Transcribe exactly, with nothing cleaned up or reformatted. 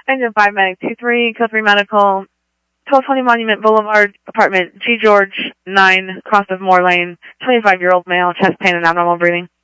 Engine five Medic two three, Code three Medical, twelve twenty Monument Boulevard, apartment G. George, nine, cross of Moore Lane, twenty-five-year-old male, chest pain and abnormal breathing.